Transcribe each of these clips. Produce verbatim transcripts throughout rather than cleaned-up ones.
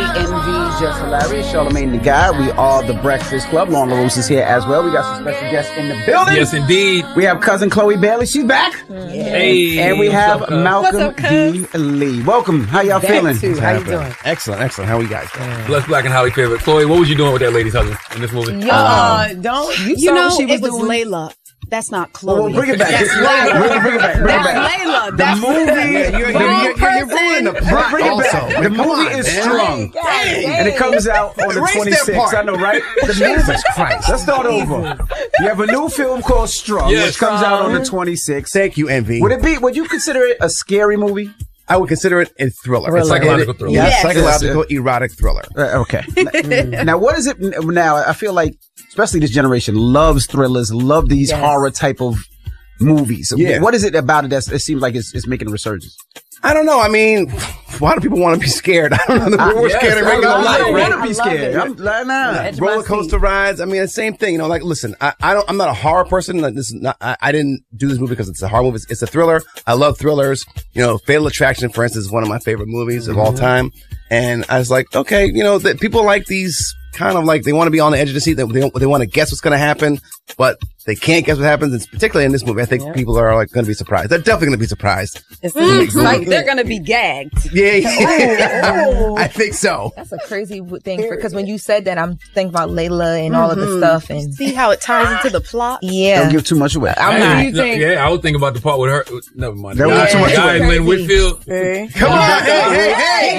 Envy's Just Hilarious. Charlamagne the Guy. We are the Breakfast Club. Lauren LaRosa is here as well. We got some special guests in the building. Yes, indeed. We have cousin Chloe Bailey. She's back. Hey. And we have up, Malcolm up, D. Lee. Welcome. How y'all Back feeling? too. How you doing? Excellent, excellent. How are you guys doing? Bless Black and Holly favorite. Chloe, what was you doing with that lady's husband in this movie? Yo, uh, don't you, You saw know, what she was it was doing? Layla. That's not Chloe. Well, bring it back. That's bring, Layla. it, bring it back. Bring That's it back. Layla. The That's movie. Yeah, you're, you're, Wrong you're, you're, you're ruining the person. plot Bring it also. back. The Come movie on, is man. strong. And it comes out on the Erase that twenty-sixth. part. I know, right? The Jesus movie. Christ. Let's start over. You have a new film called Strong, Yes. which comes out on the twenty-sixth. Thank you, Envy. Would it be, would you consider it a scary movie? I would consider it a thriller. Thriller. It's like Psychological a, thriller. Yeah, Yes. psychological, erotic thriller. Uh, okay. Now, what is it now? I feel like, especially this generation, loves thrillers, love these Yes. horror type of movies. Yeah. What is it about it that it seems like it's, it's making a resurgence? I don't know. I mean, why do people want to be scared? I don't know. We're yes, scared in I regular love life, it. I right? want to I be love scared. it. I'm like, nah. Edge of my Roller seat. coaster rides. I mean, the same thing. You know, like, listen, I, I don't, I'm not a horror person. Like, this is not, I, I didn't do this movie because it's a horror movie. It's, it's a thriller. I love thrillers. You know, Fatal Attraction, for instance, is one of my favorite movies of all time. And I was like, okay, you know, that people like these kind of like, they want to be on the edge of the seat. They, they, don't- they want to guess what's going to happen, but they can't guess what happens. It's particularly in this movie. I think people are like going to be surprised. They're definitely going to be surprised. It's Mm, exciting. like they're gonna be gagged. Yeah, yeah. Oh. I think so. That's a crazy w- thing because when you said that, I'm thinking about Layla and all of the stuff and See how it ties into the plot? yeah. Don't give too much away. I'm Hey, not. no, yeah, I was thinking about the part with her. Never mind. That was guy, too much guy away. in Lynn Whitfield. Come on. Hey, hey,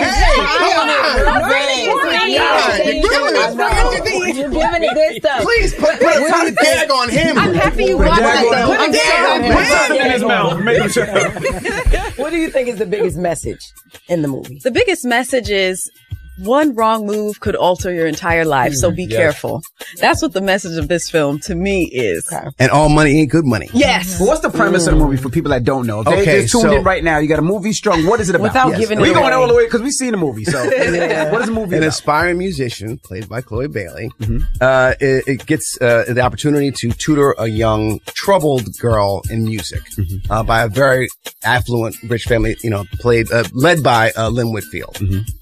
hey, hey. You're giving it this stuff. Please put, put a tiny tag on him. I'm happy you watched it though. I'm so happy. Put something in his mouth. Make him shut up. What do you think is the biggest message in the movie? The biggest message is one wrong move could alter your entire life, so be careful. That's what the message of this film to me is. Okay. And all money ain't good money. Yes. What's the premise of the movie for people that don't know? If they Okay, just tuned so- in right now, you got a movie Strong. What is it about? Without giving we it going away. all the way because we've seen the movie. So, what is the movie An about? aspiring musician, played by Chloe Bailey, uh, it, it gets uh, the opportunity to tutor a young, troubled girl in music uh, by a very affluent, rich family. You know, played uh, led by uh, Lynn Whitfield.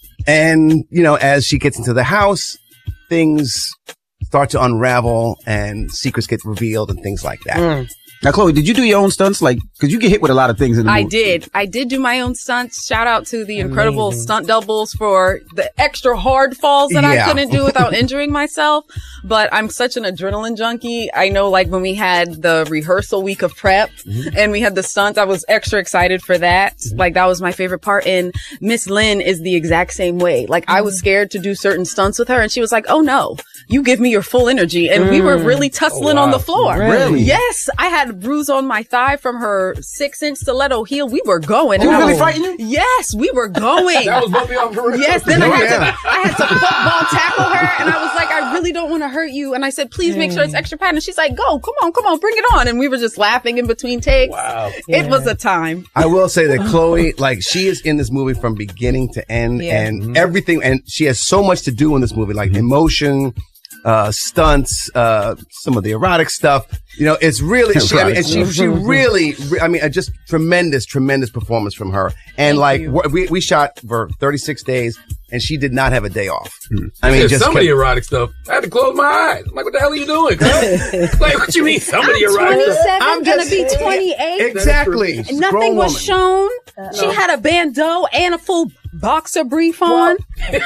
And you know, as she gets into the house, things start to unravel and secrets get revealed and things like that. Now, Chloe, did you do your own stunts? Like, because you get hit with a lot of things in the I movie. did. I did do my own stunts. Shout out to the incredible stunt doubles for the extra hard falls that Yeah. I couldn't do without injuring myself. But I'm such an adrenaline junkie. I know, like, when we had the rehearsal week of prep and we had the stunts, I was extra excited for that. Like, that was my favorite part. And Miss Lynn is the exact same way. Like, I was scared to do certain stunts with her and she was like, oh no, you give me your full energy. And we were really tussling Oh, on wow. the floor. Really? Yes. I had a bruise on my thigh from her six inch stiletto heel. We were going. You And I really was- fighting you? Yes, we were going. That was bumpy on for real. Yes, then I Oh, had yeah. to I had to football tackle her and I was like, I really don't want to hurt you. And I said, please make sure it's extra padded. And she's like, go, come on, come on, bring it on. And we were just laughing in between takes. Wow. It was a time. I will say that Chloe, like, she is in this movie from beginning to end Yeah. and everything. And she has so much to do in this movie, like emotion, uh, stunts, uh, some of the erotic stuff. You know, it's really, she, I mean, and she, she really, re- I mean, uh, just tremendous, tremendous performance from her. And like, w- we, we shot for thirty-six days and she did not have a day off. I mean, There's just some of the kept- erotic stuff. I had to close my eyes. I'm like, what the hell are you doing? cuz? Like, what you mean, some of the erotic stuff? twenty-seven, I'm gonna just- be twenty-eight. Exactly. And nothing Grown was woman. shown. She had a bandeau and a full boxer brief on.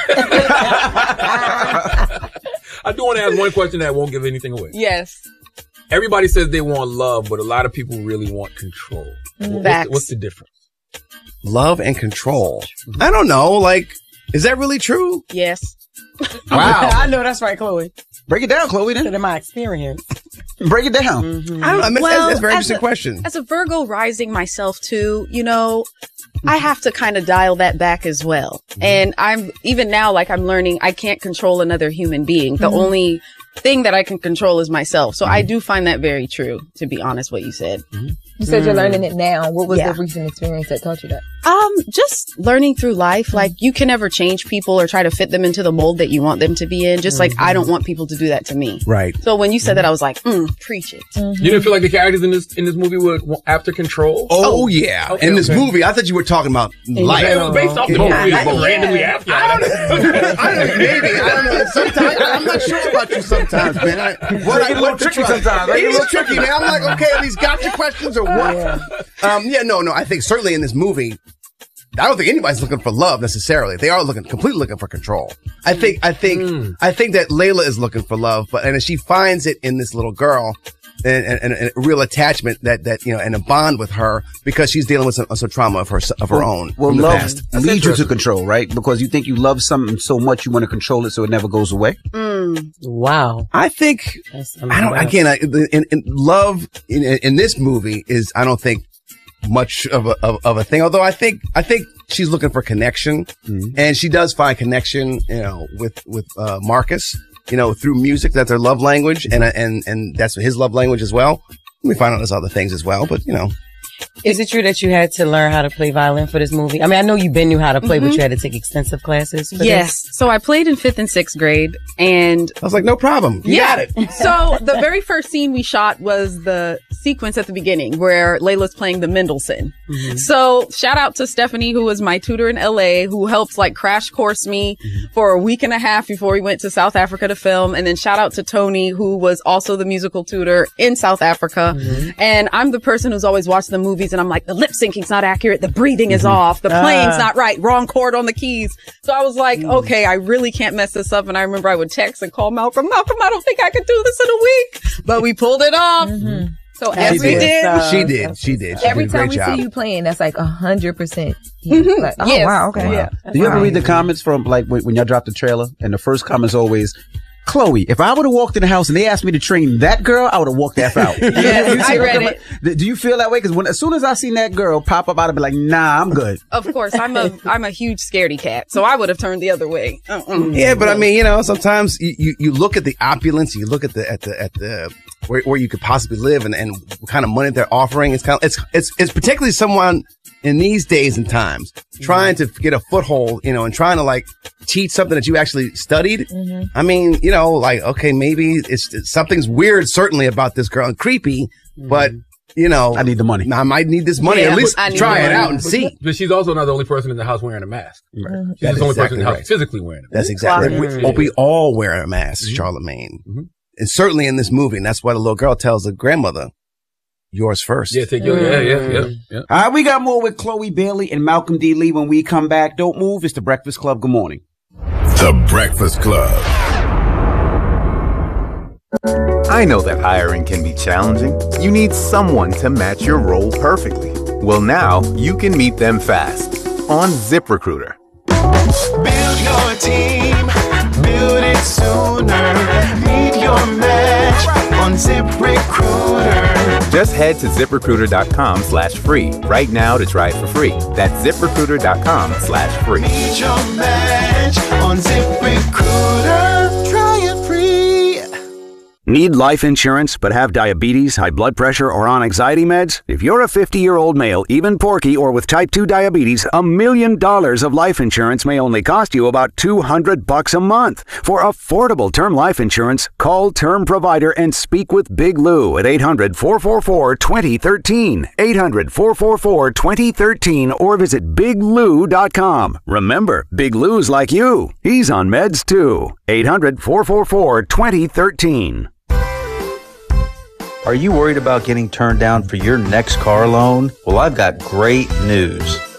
I do want to ask one question that won't give anything away. Yes. Everybody says they want love, but a lot of people really want control. What's the, Facts. what's the difference? Love and control. I don't know. Like, is that really true? Yes. Wow. I know that's right, Chloe. Break it down, Chloe, then. In my experience. Break it down. I don't know. I mean, Well, that's, that's a very as interesting a- question. As a Virgo rising myself too, you know, I have to kind of dial that back as well. And I'm even now, like I'm learning, I can't control another human being. The only thing that I can control is myself. So I do find that very true, to be honest, what you said. You said you're learning it now. What was Yeah. the recent experience that taught you that? Um, just learning through life. Like you can never change people or try to fit them into the mold that you want them to be in. Just like I don't want people to do that to me. Right. So when you said that, I was like, mm, preach it. You didn't feel like the characters in this in this movie were after control? Oh, yeah. Okay, in this okay. movie, I thought you were talking about life. It was based off the Yeah. movie, I- but yeah. randomly after. I don't know. I don't know, maybe. I don't know. Sometimes I'm not sure about you. Sometimes, man. I, what I a little what to tricky try. sometimes. It's a little tricky, man. I'm like, okay, are these gotcha questions or what? Yeah. Um, yeah, no, no. I think certainly in this movie, I don't think anybody's looking for love necessarily. They are looking completely looking for control. I think, I think, mm. I think that Layla is looking for love, but and she finds it in this little girl. And, and, and a real attachment that, that, you know, and a bond with her because she's dealing with some, some trauma of her, of her well, own. Well, from the love past. leads you to control, right? Because you think you love something so much you want to control it so it never goes away. Mm. Wow. I think, I don't, again, I, in, in love in, in this movie is, I don't think much of a, of, of a thing. Although I think, I think she's looking for connection mm-hmm. and she does find connection, you know, with, with, uh, Marcus. You know, through music, that's their love language, and and and that's his love language as well. We find out there's other things as well, but you know. Is it true that you had to learn how to play violin for this movie? I mean, I know you been knew how to play, mm-hmm. but you had to take extensive classes for yes. this? So I played in fifth and sixth grade, and I was like, no problem. You yeah. got it. So the very first scene we shot was the sequence at the beginning where Layla's playing the Mendelssohn. Mm-hmm. So shout out to Stephanie, who was my tutor in L A, who helped like crash course me mm-hmm. for a week and a half before we went to South Africa to film. And then shout out to Tony, who was also the musical tutor in South Africa. Mm-hmm. And I'm the person who's always watched the movies and I'm like, the lip syncing's not accurate. The breathing is mm-hmm. off. The playing's uh. not right. Wrong chord on the keys. So I was like, mm. okay, I really can't mess this up. And I remember I would text and call Malcolm. Malcolm, I don't think I could do this in a week. But we pulled it off. Mm-hmm. So she every did. did. She did. She did. She every did a time great we job. see you playing, that's like a hundred percent. Mm-hmm. Like, oh yes. wow, okay. Yeah. Do you ever wow. read the comments from like when, when y'all drop the trailer and the first comment's always, Chloe, if I would have walked in the house and they asked me to train that girl, I would have walked that out. Yes, I read it. Do you feel that way? Because when as soon as I seen that girl pop up, I'd be like, nah, I'm good. Of course, I'm a I'm a huge scaredy cat, so I would have turned the other way. Uh-uh. Yeah, but I mean, you know, sometimes you, you, you look at the opulence, you look at the at the at the where, where you could possibly live, and, and what kind of money they're offering. It's kind of it's it's it's particularly someone in these days and times trying to get a foothold, you know, and trying to like teach something that you actually studied. Mm-hmm. I mean, you know, like okay, maybe it's, it's something's weird, certainly about this girl and creepy, mm-hmm. but. You know, I need the money. I might need this money. Yeah, At least try it out and but, see. But she's also not the only person in the house wearing a mask. Right. She's That the only exactly person in the house right. physically wearing it. That's exactly right. Mm-hmm. We, we all wear a mask, mm-hmm. Charlemagne. Mm-hmm. And certainly in this movie, and that's why the little girl tells the grandmother, yours first. Yeah, take your, yeah, yeah, yeah, yeah. All right, we got more with Chloe Bailey and Malcolm D. Lee when we come back. Don't move. It's The Breakfast Club. Good morning. The Breakfast Club. I know that hiring can be challenging. You need someone to match your role perfectly. Well, now you can meet them fast on ZipRecruiter. Build your team, build it sooner. Meet your match on ZipRecruiter. Just head to ZipRecruiter.com slash free right now to try it for free. That's ZipRecruiter.com slash free. Meet your match on ZipRecruiter. Try it free. Need life insurance but have diabetes, high blood pressure, or on anxiety meds? If you're a fifty-year-old male, even porky, or with type two diabetes, a million dollars of life insurance may only cost you about two hundred bucks a month. For affordable term life insurance, call Term Provider and speak with Big Lou at eight hundred, four four four, two zero one three, eight hundred, four four four, two zero one three, or visit big lou dot com. Remember, Big Lou's like you. He's on meds too. eight hundred, four four four, two zero one three. Are you worried about getting turned down for your next car loan? Well, I've got great news.